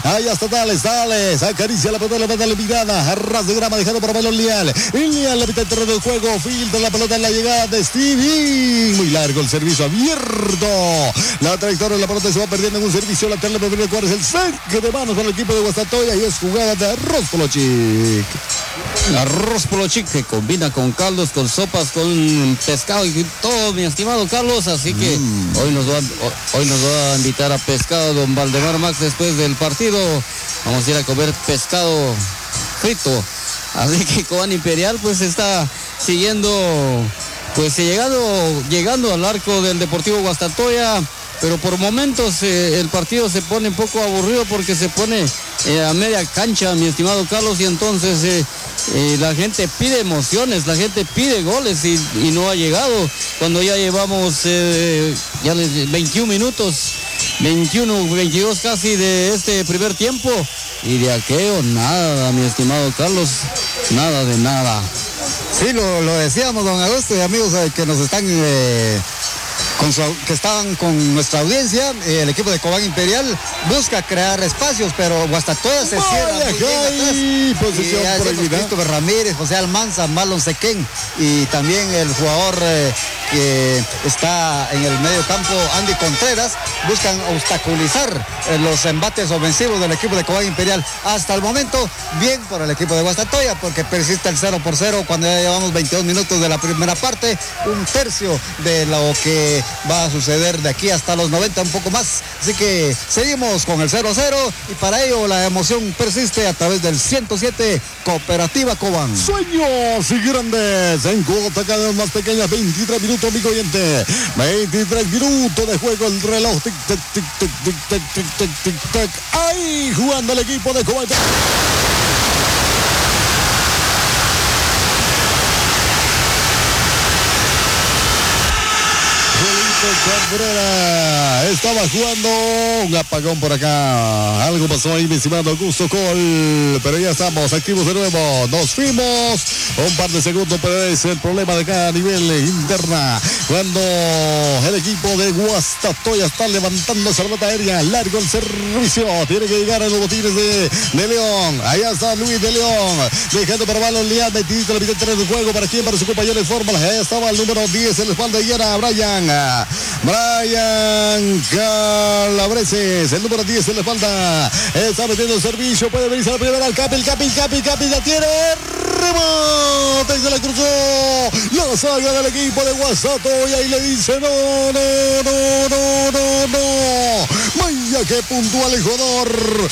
Ahí hasta Tales, acaricia la pelota, levanta la mirada, a ras de grama, dejando para balón Leal. Leal la mitad del terreno de juego, filtra la pelota en la llegada de Stevie. Muy largo el servicio abierto. La trayectoria de la pelota se va perdiendo en un servicio lateral. De cuál es el saque de manos con el equipo de Guastatoya y es jugada de Arroz Polochic. Arroz Polochic que combina con caldos, con sopas, con pescado y todo, mi estimado Carlos. Así que hoy nos va a invitar a pescado don Valdemar Max después del partido. Vamos a ir a comer pescado frito. Así que Cobán Imperial pues está siguiendo, pues llegando al arco del Deportivo Guastatoya. Pero por momentos el partido se pone un poco aburrido porque se pone a media cancha, mi estimado Carlos, y entonces la gente pide emociones, la gente pide goles y no ha llegado. Cuando ya llevamos 21 minutos, 21, 22 casi de este primer tiempo, y de aquello nada, mi estimado Carlos, nada de nada. Sí, lo decíamos, don Augusto, y amigos que nos están... que estaban con nuestra audiencia, el equipo de Cobán Imperial busca crear espacios, pero Guastatoya se cierra muy bien atrás. Y Christopher Ramírez, José Almanza, Marlon Sequén y también el jugador que está en el medio campo, Andy Contreras, buscan obstaculizar los embates ofensivos del equipo de Cobán Imperial. Hasta el momento, bien por el equipo de Guastatoya, porque persiste el 0-0 cuando ya llevamos 22 minutos de la primera parte, un tercio de lo que va a suceder de aquí hasta los 90, un poco más. Así que seguimos con el 0-0 y para ello la emoción persiste a través del 107 Cooperativa Cobán. Sueños y grandes en cuota cada vez más pequeña. 23 minutos, amigo oyente. 23 minutos de juego, el reloj. Tic, tic, tic, tic, tic, tic, tic, tic, tic, tic. Ahí jugando el equipo de Cobán. Cabrera estaba jugando un apagón por acá, algo pasó ahí, mi estimado Augusto Col, pero ya estamos activos de nuevo, nos fuimos un par de segundos, pero es el problema de acá a nivel interna, cuando el equipo de Guastatoya está levantando esa pelota aérea, largo el servicio, tiene que llegar a los botines de León, allá está Luis de León, dejando para balón León, metidito la mitad del juego, para quien, para su compañero de fórmula, allá estaba el número 10 en la espalda y era Brian Calabreses, el número 10 en la espalda, está metiendo el servicio, puede venirse a la primera, el Capi la tiene, remate, se la cruzó, la saga del equipo de Guastatoya y le dice no, vaya que puntual el jugador,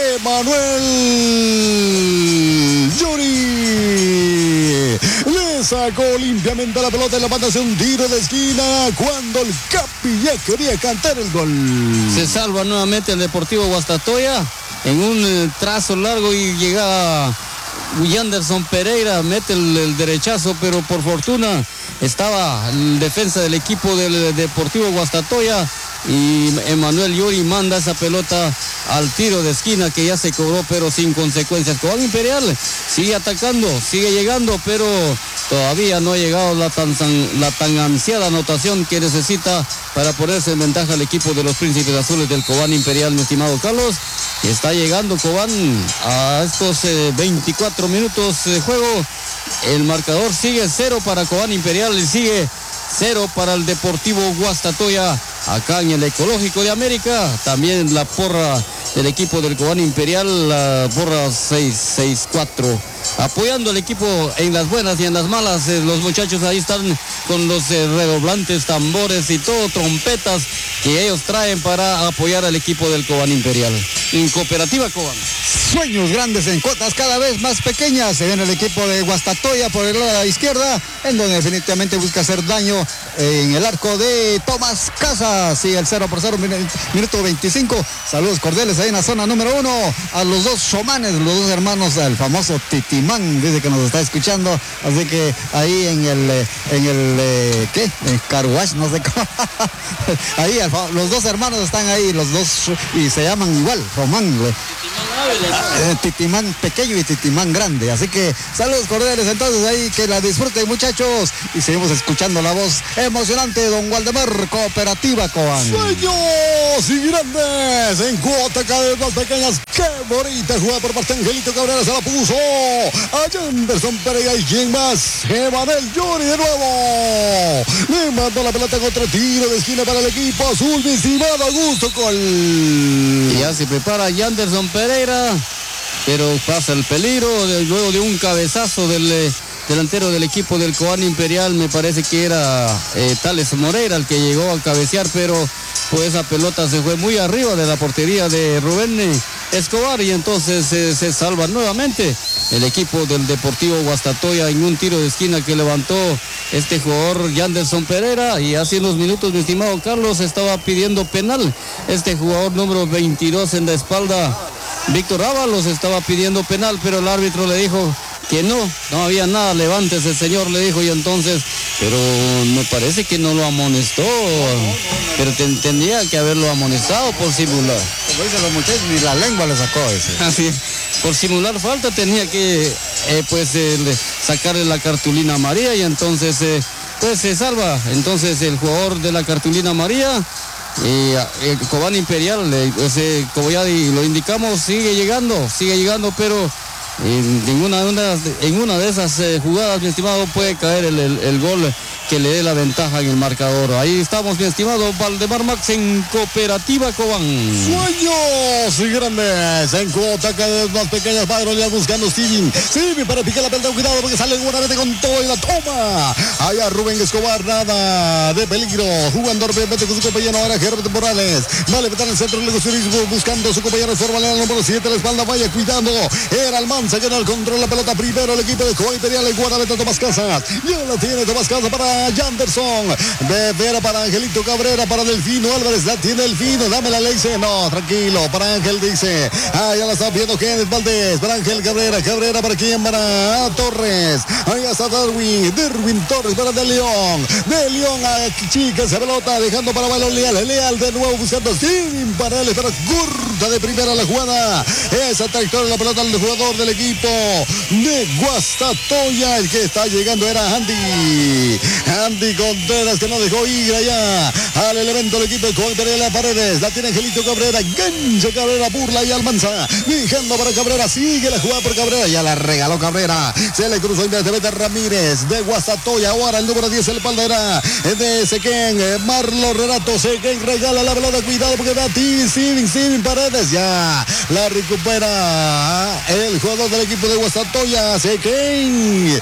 Emanuel Yuri, le sacó limpiamente la pelota y la manda hacia un tiro de esquina cuando el Capi ya quería cantar el gol. Se salva nuevamente el Deportivo Guastatoya en un trazo largo y llega Yanderson Pereira, mete el derechazo, pero por fortuna estaba el defensa del equipo del Deportivo Guastatoya y Emanuel Yuri manda esa pelota al tiro de esquina que ya se cobró, pero sin consecuencias. Cobán Imperial sigue atacando, sigue llegando, pero todavía no ha llegado la tan ansiada anotación que necesita para ponerse en ventaja al equipo de los Príncipes Azules del Cobán Imperial, mi estimado Carlos. Está llegando Cobán a estos 24 minutos de juego. El marcador sigue 0 para Cobán Imperial y sigue 0 para el Deportivo Guastatoya. Acá en el Ecológico de América, también la porra del equipo del Cobán Imperial, la porra 664. Apoyando al equipo en las buenas y en las malas, los muchachos ahí están con los redoblantes, tambores y todo, trompetas que ellos traen para apoyar al equipo del Cobán Imperial. En Cooperativa Cobán. Sueños grandes en cuotas cada vez más pequeñas. Se viene el equipo de Guastatoya por el lado de la izquierda, en donde definitivamente busca hacer daño en el arco de Tomás Casas. Y el 0-0, minuto 25. Saludos cordiales ahí en la zona número 1 a los dos showmanes, los dos hermanos, el famoso Titimán, dice que nos está escuchando. Así que ahí en el Carwash, no sé cómo. Ahí los dos hermanos están ahí, los dos, y se llaman igual, Román. Titimán pequeño y Titimán grande. Así que saludos cordiales entonces ahí, que la disfruten muchachos. Y seguimos escuchando la voz emocionante de don Waldemar, Cooperativa Cobán. Sueños y grandes en cuota cada vez más pequeñas. Qué bonita jugada por parte de Angelito Cabrera, se la puso a Anderson Pereira. ¿Y quién más? Emanuel Johnny de nuevo. Le mandó la pelota contra tiro de esquina para el equipo azul, mi estimado Augusto Col. Y ya se prepara Anderson Pereira, pero pasa el peligro luego de un cabezazo del delantero del equipo del Cobán Imperial. Me parece que era Tales Moreira el que llegó a cabecear, pero pues esa pelota se fue muy arriba de la portería de Rubén Escobar, y entonces se salva nuevamente el equipo del Deportivo Guastatoya en un tiro de esquina que levantó este jugador Anderson Pereira. Y hace unos minutos, mi estimado Carlos, estaba pidiendo penal este jugador número 22 en la espalda, Víctor Ábalos, estaba pidiendo penal, pero el árbitro le dijo que no había nada, levántese señor, le dijo, y entonces, pero me parece que no lo amonestó, pero tendría que haberlo amonestado por simular. Como dicen los muchachos, ni la lengua le sacó ese. Así, por simular falta tenía que sacarle la cartulina amarilla, y entonces pues se salva entonces el jugador de la cartulina amarilla. El Cobán Imperial, como ya lo indicamos, sigue llegando, pero en una de esas jugadas, mi estimado, puede caer el gol que le dé la ventaja en el marcador. Ahí estamos, mi estimado Waldemar Max, en Cooperativa Cobán. Sueños y grandes en cuota cada vez más pequeñas. Padre ya buscando Steven para picar la pelota, cuidado porque sale buenamente con todo y la toma. Allá Rubén Escobar, nada de peligro, jugando repente con su compañero ahora Gerardo Morales. Vale, meter el centro del negociarismo buscando a su compañero de forma leal, número 7, la espalda, vaya cuidando. Era Almanza que no controla la pelota primero, el equipo de Cobán Imperial, el guardameta Tomás Casas. Ya la tiene Tomás Casas para Anderson, Vera para Angelito Cabrera, para Delfino Álvarez, la tiene Delfino, dame la ley, no, tranquilo, para Ángel dice, ya la está viendo Kenneth Valdés, para Ángel Cabrera para quién, para Torres, ahí está Darwin Torres para De León a chica esa pelota, dejando para Balón Leal de nuevo buscando sin para él, para curta de primera la jugada, esa trayectoria la pelota del jugador del equipo de Guastatoya, el que está llegando era Andy Contreras, que no dejó ir allá al elemento del equipo de Cobán Imperial. Paredes, la tiene Angelito Cabrera, gancha Cabrera, burla y Almanza, dejando para Cabrera, sigue la jugada por Cabrera, ya la regaló Cabrera, se le cruzó inmediatamente a Ramírez de Guastatoya, ahora el número 10 el espalda de Sequén, Marlo Renato, Sequén regala la pelota, cuidado porque va Steven Paredes, ya la recupera el jugador del equipo de Guastatoya, Sequén,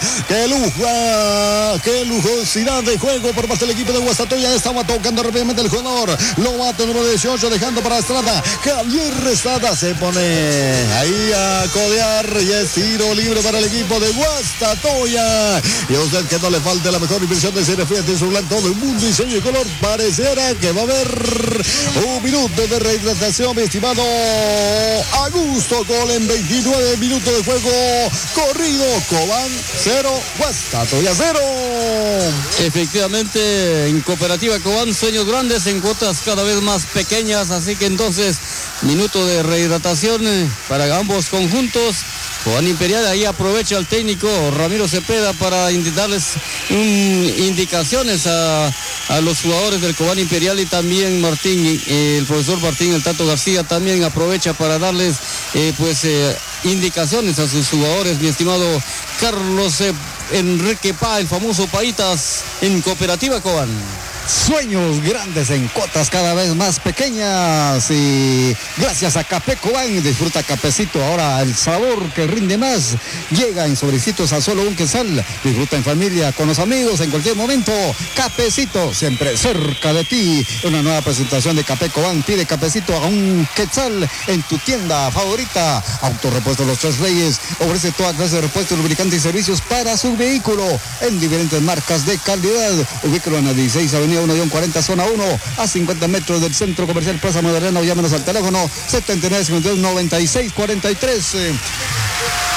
qué lujosidad de juego por parte del equipo de Guastatoya. Estaba tocando rápidamente el jugador Lobato, número 18, dejando para Estrada. Javier Estrada se pone ahí a codear y es tiro libre para el equipo de Guastatoya. Y a usted que no le falte la mejor impresión de Cerefiat en su blanco de mundo, diseño y color. Parecerá que va a haber un minuto de rehidratación, mi estimado Augusto Col, en 29 minutos de juego corrido. Cobán 0, Guastatoya 0. Efectivamente, en Cooperativa Cobán, sueños grandes en cuotas cada vez más pequeñas, así que entonces minuto de rehidratación para ambos conjuntos. Cobán Imperial ahí aprovecha el técnico Ramiro Cepeda para darles indicaciones a los jugadores del Cobán Imperial, y también Martín, el profesor Martín, el Tato García, también aprovecha para darles indicaciones a sus jugadores, mi estimado Carlos Enrique Pá, el famoso Paitas, en Cooperativa Cobán. Sueños grandes en cuotas cada vez más pequeñas, y gracias a Café Cobán, disfruta cafecito, ahora el sabor que rinde más, llega en sobrecitos a solo un quetzal, disfruta en familia, con los amigos, en cualquier momento. Cafecito, siempre cerca de ti. Una nueva presentación de Café Cobán, pide cafecito a un quetzal en tu tienda favorita. Autorepuesto Los Tres Reyes ofrece toda clase de repuestos, lubricantes y servicios para su vehículo en diferentes marcas de calidad. Ubícalo en la 16 Avenida 1-40, zona 1, a 50 metros del Centro Comercial Plaza Moderna, o llámenos al teléfono 79 52 96 43.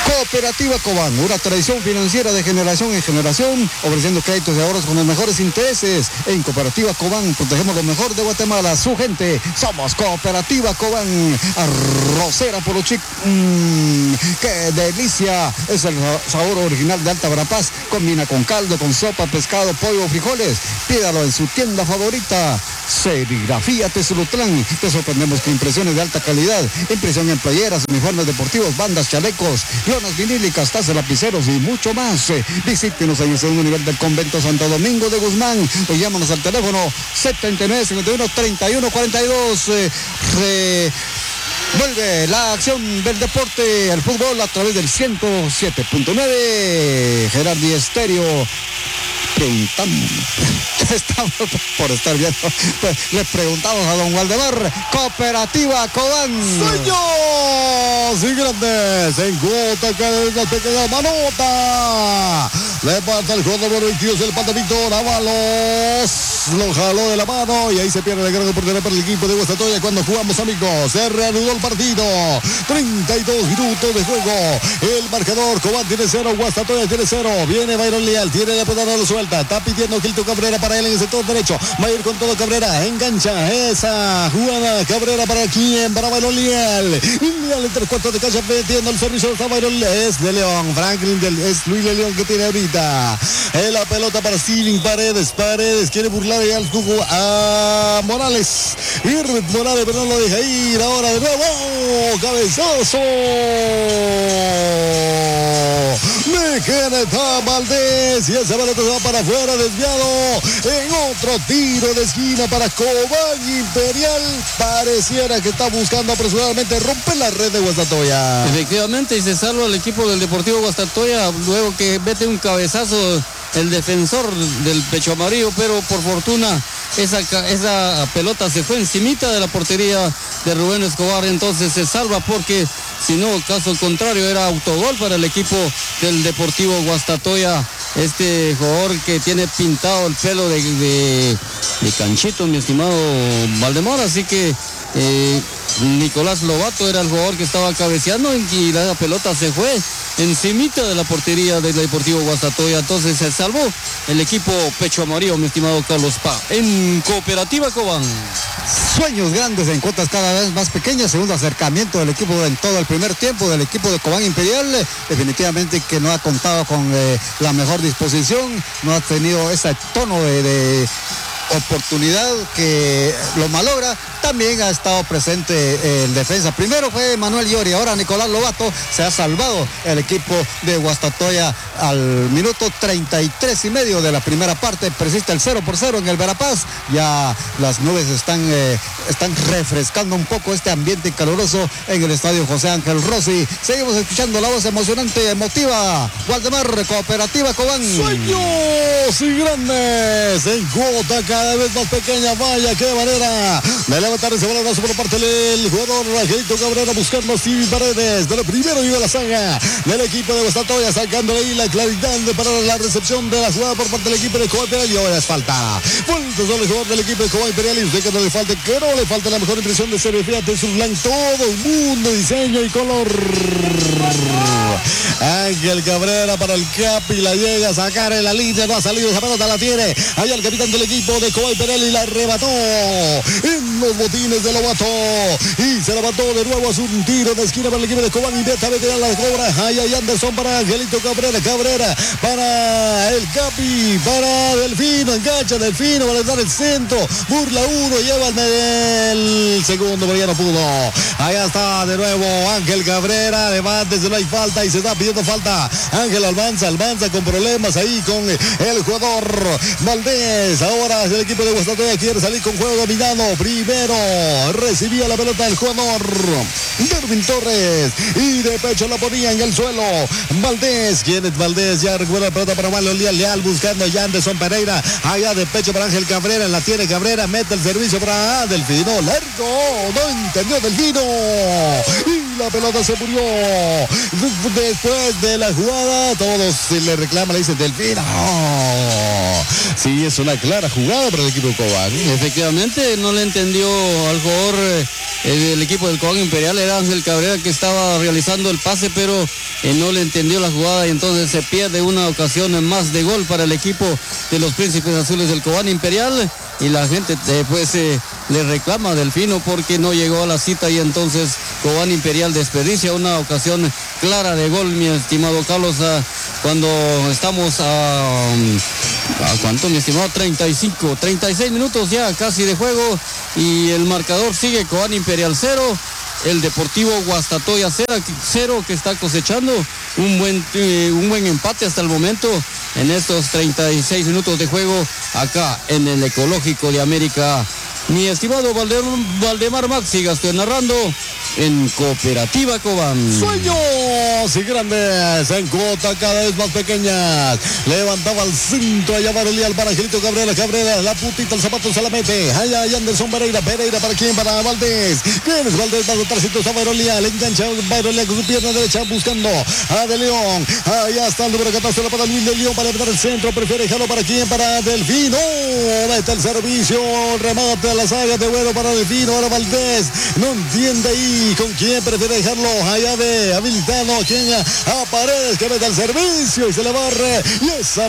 Cooperativa Cobán, una tradición financiera de generación en generación, ofreciendo créditos y ahorros con los mejores intereses. En Cooperativa Cobán protegemos lo mejor de Guatemala, su gente. Somos Cooperativa Cobán. Arrocera Polochic, qué delicia. Es el sabor original de Alta Verapaz. Combina con caldo, con sopa, pescado, pollo o frijoles. Pídalo en su tienda favorita. Serigrafía Tezulutlán. Te sorprendemos con impresiones de alta calidad. Impresión en playeras, uniformes deportivos, bandas, chalecos, lonas vinílicas, tazas, lapiceros y mucho más. Visítenos en el segundo nivel del convento Santo Domingo de Guzmán o llámanos al teléfono 79-51-31-42. Vuelve la acción del deporte, el fútbol a través del 107.9. Gerardi Estéreo. Preguntamos, estamos por estar viendo, pues, le preguntamos a don Waldemar. Cooperativa Cobán. Sueños y grandes en cuota, cada vez más pequeña manota. Le falta el jugador número 22, el pata Víctor Ábalos. Lo jaló de la mano y ahí se pierde la gran oportunidad para el equipo de Guastatoya cuando jugamos, amigos. Se reanudó el partido. 32 minutos de juego. El marcador, Cobán tiene 0, Guastatoya tiene 0. Viene Byron Leal, tiene la pelota, no lo suelta. Está pidiendo Gilto Cabrera para él en el sector derecho. Va a ir con todo Cabrera. Engancha esa jugada. Cabrera para quién? Para Byron Leal. Leal entre los cuartos de calle metiendo el servicio. Está Byron Leal. Es de León. Franklin es Luis de León que tiene ahorita. La pelota para Stealing. Paredes quiere burlar al jugo a Morales. Irving Morales, pero no lo deja ir. Ahora de nuevo. Cabezazo. Mejera Valdés. Y esa pelota se va para afuera, desviado en otro tiro de esquina para Cobán Imperial. Pareciera que está buscando apresuradamente romper la red de Guastatoya. Efectivamente, y se salva el equipo del Deportivo Guastatoya luego que mete un cabezazo el defensor del Pecho Amarillo, pero por fortuna esa pelota se fue encimita de la portería de Rubén Escobar, entonces se salva porque si no, caso contrario, era autogol para el equipo del Deportivo Guastatoya. Este jugador que tiene pintado el pelo de canchito, mi estimado Valdemar, así que Nicolás Lobato era el jugador que estaba cabeceando y la pelota se fue encimita de la portería del Deportivo Guastatoya, entonces se salvó el equipo Pecho Amarillo, mi estimado Carlos Pa, en Cooperativa Cobán. Sueños grandes en cuotas cada vez más pequeñas, segundo acercamiento del equipo en todo el primer tiempo del equipo de Cobán Imperial, definitivamente que no ha contado con la mejor disposición, no ha tenido ese tono de oportunidad que lo malogra. También ha estado presente el defensa. Primero fue Manuel Llori, ahora Nicolás Lobato. Se ha salvado el equipo de Guastatoya al minuto 33.5 de la primera parte. Persiste el 0-0 en el Verapaz. Ya las nubes están refrescando un poco este ambiente caluroso en el estadio José Ángel Rossi. Seguimos escuchando la voz emocionante, emotiva. Waldemar, Cooperativa Cobán. Sueños y grandes en cuota cada vez más pequeña. Vaya, qué manera de levantar ese balonazo por parte del jugador Angelito Cabrera buscando a Steve Paredes. De lo primero llega la saga del equipo de Guastatoya, sacándole ahí la claridad para la recepción de la jugada por parte del equipo de Cobán Imperial. Y ahora es falta. Vuelta sobre el jugador del equipo de Cobán Imperial. Y usted que no le falte, que no le falte la mejor impresión de serie. Fíjate, su blanco, todo el mundo, diseño y color. Ángel Cabrera para el Capi, la llega a sacar en la línea, no ha salido, esa pelota la tiene. Ahí el capitán del equipo de Cobán Imperial y la arrebató en los botines de Lobato. Y se levantó de nuevo a su tiro de esquina para el equipo de Cobán Imperial. Sabe tirar la cobra. Ahí hay Anderson para Angelito Cabrera. Cabrera para el Capi, para Delfino. Engancha Delfino para dar el centro. Burla uno, lleva el segundo, pero ya no pudo. Allá está de nuevo Ángel Cabrera. Levante, no hay falta y se está pidiendo falta. Ángel avanza con problemas ahí con el jugador Valdés. Ahora el equipo de Guastatoya quiere salir con juego dominado. Primero recibía la pelota el jugador Derwin Torres y de pecho la ponía en el suelo Valdés. ¿Quién es Valdés? Ya recuerda la pelota para Manuel Leal buscando a Anderson Pereira. Allá de pecho para Ángel Cabrera. La tiene Cabrera. Mete el servicio para Delfino. Largo. No entendió Delfino. Y la pelota se murió. Después de la jugada, todos se le reclaman, le dicen Delfino. Sí, es una clara jugada para el equipo de Cobán. Efectivamente, no le entendió al jugador el equipo del Cobán Imperial. Era Ángel Cabrera que estaba realizando el pase, pero no le entendió la jugada y entonces se pierde una ocasión más de gol para el equipo de los Príncipes Azules del Cobán Imperial. Y la gente le reclama a Delfino porque no llegó a la cita y entonces Cobán Imperial desperdicia una ocasión clara de gol, mi estimado Carlos, cuando estamos a ¿cuánto, mi estimado? 36 minutos ya casi de juego y el marcador sigue Cobán Imperial 0. El Deportivo Guastatoya 0 que está cosechando un buen empate hasta el momento en estos 36 minutos de juego acá en el Ecológico de América. Mi estimado Valdemar Maxi, estoy narrando en Cooperativa Cobán. Sueños y grandes en cuota cada vez más pequeñas. Levantaba el cinto allá Barolía para Angelito Cabrera, la putita, el zapato se la mete. Allá Anderson Pereira para quién, para Valdés. ¿Quién es Valdés? Va a atrásito a Barolía, le engancha Barolía con su pierna derecha buscando a De León. Allá está el número 14 para Luis De León para levantar el centro, prefiere dejarlo para quién, para Delfino. Mete el servicio, remate a la saga de bueno para Delfino. Ahora Valdés no entiende ahí con quién prefiere dejarlo. Allá de habilitado, quien a Paredes que mete el servicio y se le barre. Y esa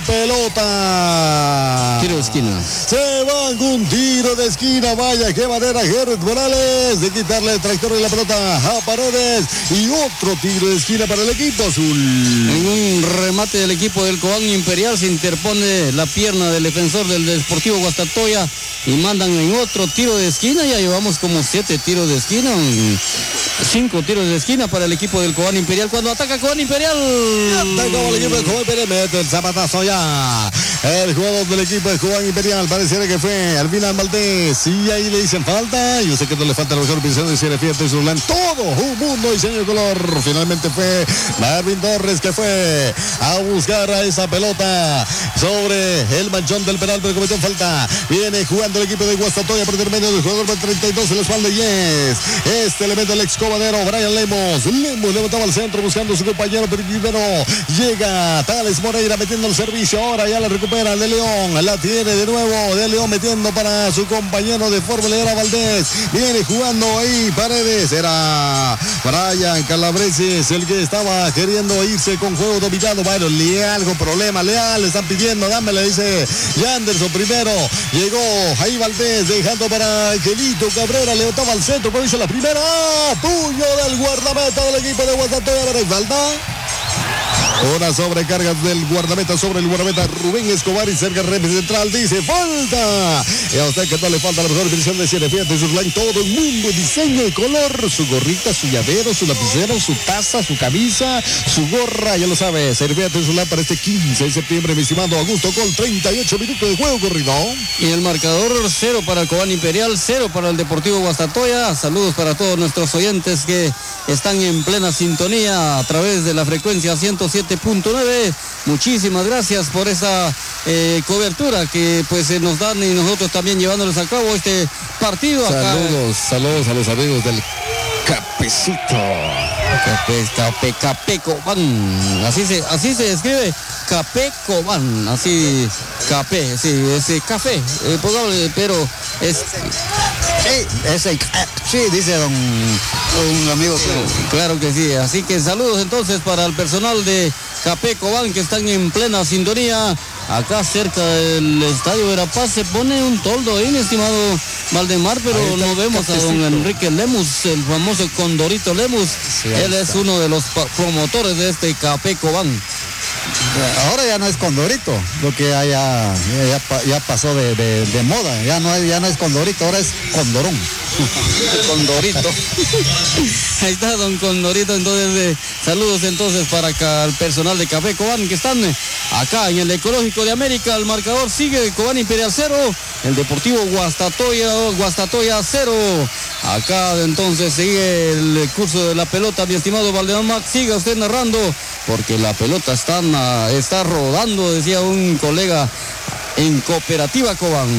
pelota. Tiro de esquina. Se va con un tiro de esquina. Vaya, qué manera Gerrit Morales de quitarle el trayectoria de la pelota a Paredes. Y otro tiro de esquina para el equipo azul. En un remate del equipo del Cobán Imperial se interpone la pierna del defensor del Deportivo Guastatoya y mandan en otro tiro de esquina. Ya llevamos como 7 tiros de esquina. 5 tiros de esquina para el equipo del Cobán Imperial cuando ataca Cobán Imperial. Ataca el equipo del Cobán Imperial, mete el zapatazo ya. El jugador del equipo del Cobán Imperial pareciera que fue al final Valdés y ahí le dicen falta. Yo sé que no le falta la mejor visión de Cierre Fiat Surlan. Todo un mundo diseño de color. Finalmente fue Marvin Torres que fue a buscar a esa pelota sobre el manchón del penal, pero cometió falta. Viene jugando el equipo de Guastatoya por intermedio del jugador del 32 en la espalda y es este elemento del ex Cobadero, Brian Lemos levantaba al centro buscando a su compañero, pero primero llega Tales Moreira metiendo el servicio, ahora ya la recupera De León, la tiene de nuevo De León metiendo para su compañero de Fórmula, era Valdés, viene jugando ahí Paredes, era Brian Calabreses el que estaba queriendo irse con juego dominado. Bueno, Leal con problema, Leal le están pidiendo, dámele, dice Yanderson primero, llegó ahí Valdés dejando para Angelito Cabrera, levantaba al centro, pero hizo la primera, puño del guardameta del equipo de Guastatoya, pero hay falta. Una sobrecarga del guardameta sobre el guardameta Rubén Escobar y cerca reme central dice falta. Y a usted que no le falta la mejor versión de Cierre Fiat Surlan, todo el mundo, diseño y color, su gorrita, su llavero, su lapicero, su taza, su camisa, su gorra, ya lo sabe, Cierre Fiat Surlan para este 15 de septiembre, mi estimado Augusto Col, 38 minutos de juego corrido. Y el marcador 0 para el Cobán Imperial, 0 para el Deportivo Guastatoya. Saludos para todos nuestros oyentes que están en plena sintonía a través de la frecuencia 107.9. Muchísimas gracias por esa cobertura que pues nos dan y nosotros también llevándoles a cabo este partido. Saludos a los amigos del Capecito. Capé Cobán. Así se escribe. Capé Cobán. Así, Capé, sí, es café. Pero es. Sí, dice un amigo. Claro que sí. Así que saludos entonces para el personal de Capé Cobán que están en plena sintonía. Acá cerca del Estadio Verapaz se pone un toldo ahí, mi estimado Valdemar, pero no vemos a don Enrique Lemus, el famoso Condorito Lemus. Sí, él es uno de los promotores de este Capé Cobán. Ahora ya no es Condorito, lo que ya pasó de moda, ya no es Condorito, ahora es Condorón. Condorito. Ahí está don Condorito, entonces saludos entonces para acá al personal de Café Cobán que están acá en el Ecológico de América. El marcador sigue Cobán Imperial 0, el Deportivo Guastatoya 0. Acá entonces sigue el curso de la pelota, mi estimado Valdemar Max, siga usted narrando porque la pelota está rodando, decía un colega en Cooperativa Cobán.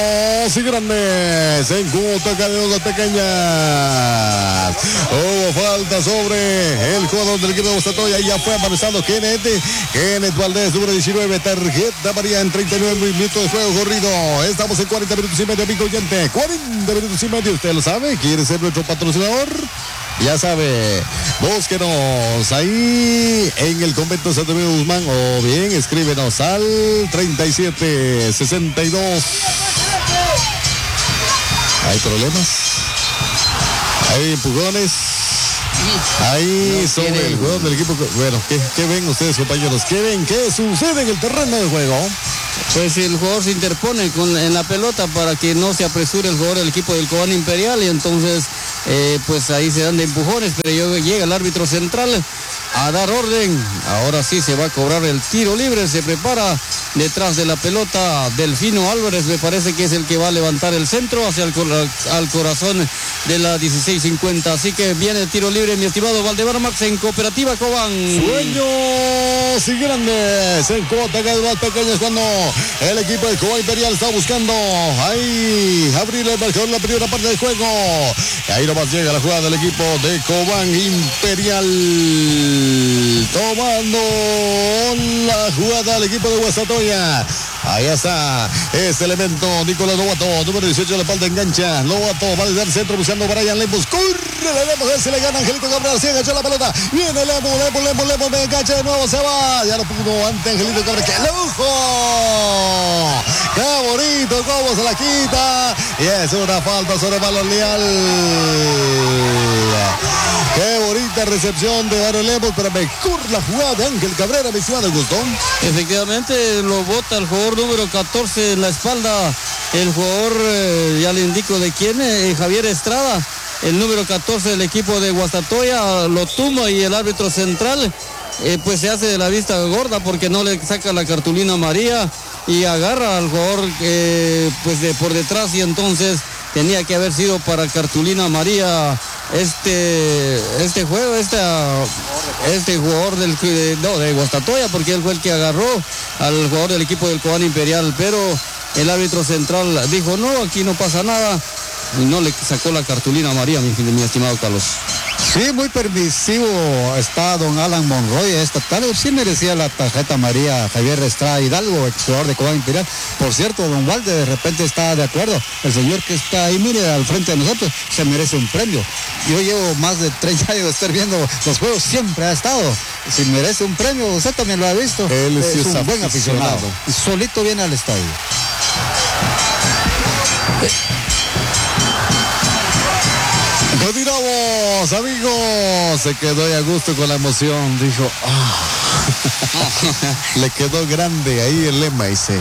Sueños y grandes en cuota cadenas pequeñas. Hubo falta sobre el jugador del equipo de Guastatoya. Ya fue avanzando Kenneth Valdés, número 19, tarjeta amarilla en 39 minutos de juego corrido. Estamos en 40 minutos y medio, amigo oyente. 40 minutos y medio, usted lo sabe. ¿Quiere ser nuestro patrocinador? Ya sabe, búsquenos ahí en el convento de Santo Domingo Guzmán o bien escríbenos al 3762. ¿Hay problemas? ¿Hay empujones? Ahí sobre el jugador del equipo. Bueno, ¿qué ven ustedes, compañeros? ¿Qué ven? ¿Qué sucede en el terreno de juego? Pues el jugador se interpone en la pelota para que no se apresure el jugador del equipo del Cobán Imperial y entonces pues ahí se dan de empujones, pero llega el árbitro central a dar orden. Ahora sí se va a cobrar el tiro libre, se prepara detrás de la pelota Delfino Álvarez, me parece que es el que va a levantar el centro hacia al corazón de la 16:50, así que viene el tiro libre, mi estimado Valdemar Max, en Cooperativa Cobán. Sueños y grandes en cuota cada vez más pequeños cuando el equipo del Cobán Imperial está buscando ahí abrir el marcador en la primera parte del juego. Y ahí nomás llega la jugada del equipo de Cobán Imperial, tomando la jugada del equipo de Guastatoya. Ahí está este elemento, Nicolás Lobato, número 18, la espalda engancha. Lobato va desde el centro buscando a Brian Lemos. Corre Lemos, se le gana Angelito Cabral, se enganchó la pelota. Viene Lemos, me engancha de nuevo, se va. Ya lo pudo ante Angelito Cabral. ¡Qué lujo! ¡Qué bonito! ¿Cómo se la quita? Y es una falta sobre Balón Leal. Qué bonita recepción de Aaron Lemos, pero mejor la jugada de Ángel Cabrera, mi estimado Gustón. Efectivamente, lo bota el jugador número 14 en la espalda. El jugador, ya le indico de quién, Javier Estrada, el número 14 del equipo de Guastatoya, lo tumba y el árbitro central pues se hace de la vista gorda porque no le saca la cartulina amarilla y agarra al jugador pues por detrás, y entonces tenía que haber sido para cartulina amarilla este jugador de Guastatoya, porque él fue el que agarró al jugador del equipo del Cobán Imperial, pero el árbitro central dijo no, aquí no pasa nada y no le sacó la cartulina amarilla, mi estimado Carlos. Sí, muy permisivo está don Alan Monroy esta tarde. Sí merecía la tarjeta amarilla Javier Estrada Hidalgo, ex jugador de Cobán Imperial. Por cierto, don Walde de repente está de acuerdo. El señor que está ahí, mire, al frente de nosotros, se merece un premio. Yo llevo más de 30 años de estar viendo los juegos, siempre ha estado. Si merece un premio, usted también lo ha visto. Él es un buen aficionado. Solito viene al estadio. Continuamos, amigos. Se quedó ahí a gusto con la emoción. Dijo, le quedó grande ahí el lema, dice.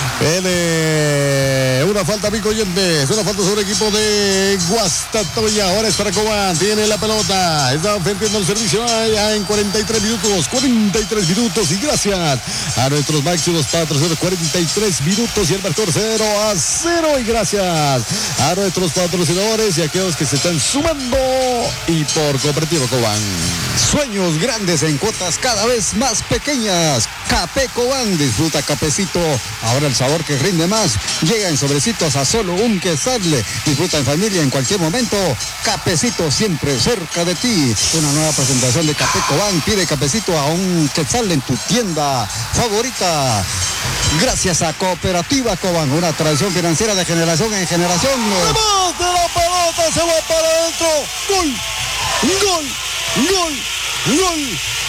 Una falta, amigo oyente. Es una falta sobre el equipo de Guastatoya. Ahora es para Cobán. Tiene la pelota. Está ofendiendo el servicio ya en 43 minutos. 43 minutos. Y gracias a nuestros máximos patrocinadores. 43 minutos y el marcador 0-0. Y gracias a nuestros patrocinadores y a aquellos que se están sumando. Y por Cooperativa Cobán. Sueños grandes en cuotas cada vez más pequeñas. Café Cobán, disfruta cafecito. Ahora el sabor que rinde más. Llega en sobrecitos a solo un quetzal. Disfruta en familia en cualquier momento. Cafecito siempre cerca de ti. Una nueva presentación de Café Cobán. Pide cafecito a un quetzal en tu tienda favorita. Gracias a Cooperativa Cobán, una tradición financiera de generación en generación. ¡Además de la pelota se va para adentro! ¡Gol! ¡Gol! ¡Gol! ¡Gol!